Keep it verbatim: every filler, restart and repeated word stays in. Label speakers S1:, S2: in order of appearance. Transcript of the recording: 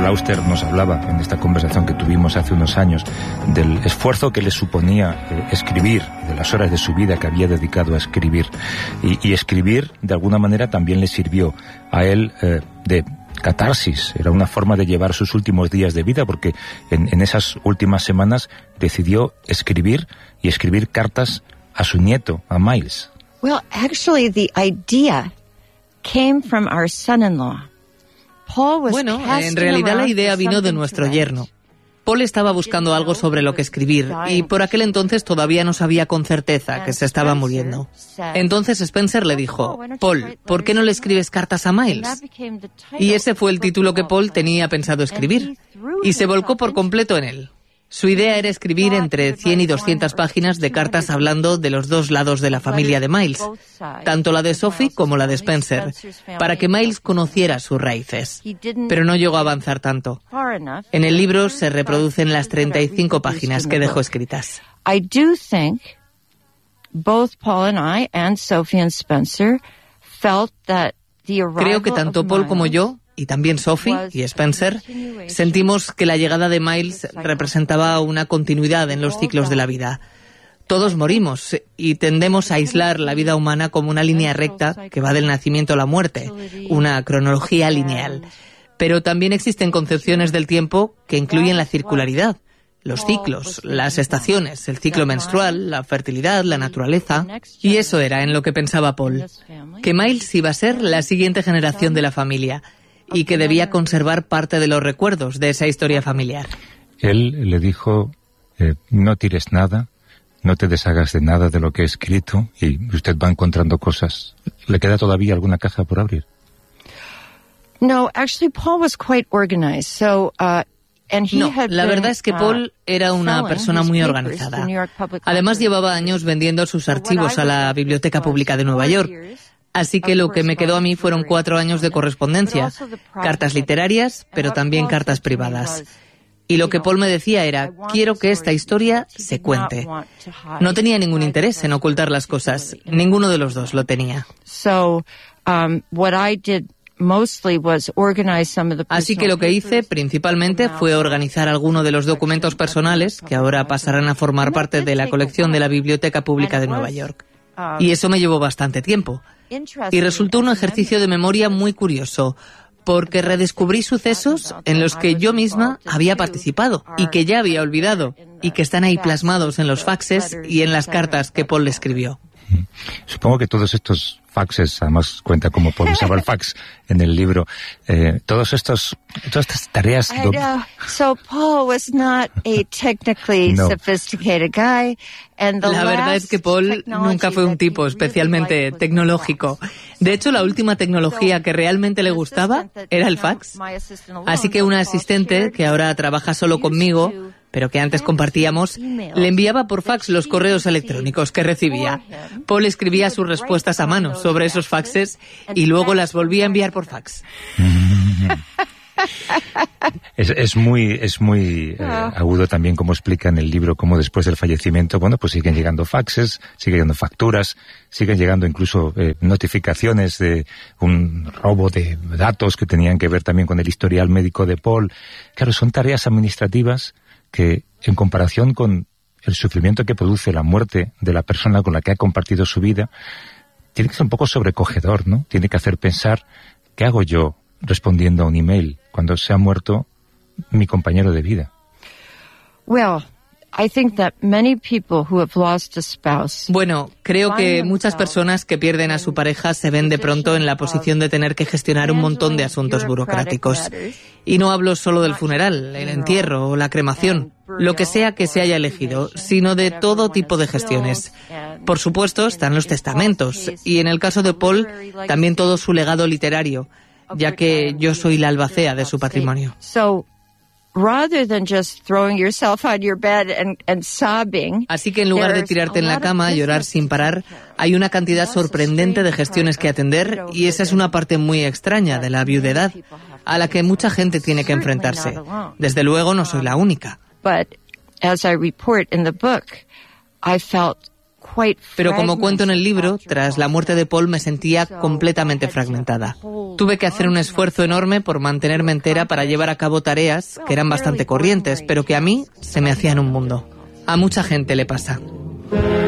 S1: Paul Auster nos hablaba en esta conversación que tuvimos hace unos años del esfuerzo que le suponía eh, escribir, de las horas de su vida que había dedicado a escribir. Y, y escribir, de alguna manera, también le sirvió a él eh, de catarsis. Era una forma de llevar sus últimos días de vida, porque en, en esas últimas semanas decidió escribir y escribir cartas a su nieto, a Miles.
S2: Well, actually, the idea came from our son-in-law. Paul was
S3: bueno, en realidad la idea vino de nuestro yerno. Paul estaba buscando algo sobre lo que escribir y por aquel entonces todavía no sabía con certeza que se estaba muriendo. Entonces Spencer le dijo, Paul, ¿por qué no le escribes cartas a Miles? Y ese fue el título que Paul tenía pensado escribir y se volcó por completo en él. Su idea era escribir entre cien y doscientas páginas de cartas hablando de los dos lados de la familia de Miles, tanto la de Sophie como la de Spencer, para que Miles conociera sus raíces. Pero no llegó a avanzar tanto. En el libro se reproducen las treinta y cinco páginas que dejó escritas.
S2: I do think both Paul and I and Sophie and Spencer felt that the arrival
S3: Creo que tanto Paul como yo, y también Sophie y Spencer, sentimos que la llegada de Miles representaba una continuidad en los ciclos de la vida. Todos morimos y tendemos a aislar la vida humana como una línea recta que va del nacimiento a la muerte, una cronología lineal. Pero también existen concepciones del tiempo que incluyen la circularidad, los ciclos, las estaciones, el ciclo menstrual, la fertilidad, la naturaleza. Y eso era en lo que pensaba Paul, que Miles iba a ser la siguiente generación de la familia y que debía conservar parte de los recuerdos de esa historia familiar.
S1: Él le dijo, eh, no tires nada, no te deshagas de nada de lo que he escrito, y usted va encontrando cosas. ¿Le queda todavía alguna caja por abrir?
S2: No, actually Paul was quite organized, so uh
S3: No, la verdad es que Paul era una persona muy organizada. Además, llevaba años vendiendo sus archivos a la Biblioteca Pública de Nueva York. Así que lo que me quedó a mí fueron cuatro años de correspondencia, cartas literarias, pero también cartas privadas. Y lo que Paul me decía era, quiero que esta historia se cuente. No tenía ningún interés en ocultar las cosas. Ninguno de los dos lo tenía. Así que lo que hice principalmente fue organizar alguno de los documentos personales que ahora pasarán a formar parte de la colección de la Biblioteca Pública de Nueva York. Y eso me llevó bastante tiempo. Y resultó un ejercicio de memoria muy curioso, porque redescubrí sucesos en los que yo misma había participado y que ya había olvidado, y que están ahí plasmados en los faxes y en las cartas que Paul le escribió.
S1: Supongo que todos estos faxes, además cuenta cómo Paul usaba el fax en el libro, eh, todos estos, todas estas tareas...
S2: I know. So Paul was not a technically
S1: no.
S2: sophisticated guy. And the
S3: la verdad es que Paul nunca fue un tipo especialmente tecnológico. De hecho, la última tecnología que realmente le gustaba era el fax. Así que una asistente, que ahora trabaja solo conmigo, pero que antes compartíamos, le enviaba por fax los correos electrónicos que recibía. Paul escribía sus respuestas a mano sobre esos faxes y luego las volvía a enviar por fax.
S1: Es, es muy, es muy eh, agudo también como explica en el libro cómo después del fallecimiento, bueno, pues siguen llegando faxes, siguen llegando facturas, siguen llegando incluso eh, notificaciones de un robo de datos que tenían que ver también con el historial médico de Paul. Claro, son tareas administrativas que, en comparación con el sufrimiento que produce la muerte de la persona con la que ha compartido su vida, tiene que ser un poco sobrecogedor, ¿no? Tiene que hacer pensar, ¿qué hago yo respondiendo a un email cuando se ha muerto mi compañero de vida?
S2: Well, I think that many people who have lost a spouse.
S3: Bueno, creo que muchas personas que pierden a su pareja se ven de pronto en la posición de tener que gestionar un montón de asuntos burocráticos. Y no hablo solo del funeral, el entierro o la cremación, lo que sea que se haya elegido, sino de todo tipo de gestiones. Por supuesto, están los testamentos, y en el caso de Paul, también todo su legado literario, ya que yo soy la albacea de su patrimonio. Así que en lugar de tirarte en la cama, llorar sin parar, hay una cantidad sorprendente de gestiones que atender, y esa es una parte muy extraña de la viudedad, a la que mucha gente tiene que enfrentarse. Desde luego no soy la única. Pero como cuento en el libro, tras la muerte de Paul me sentía completamente fragmentada. Tuve que hacer un esfuerzo enorme por mantenerme entera para llevar a cabo tareas que eran bastante corrientes, pero que a mí se me hacían un mundo. A mucha gente le pasa.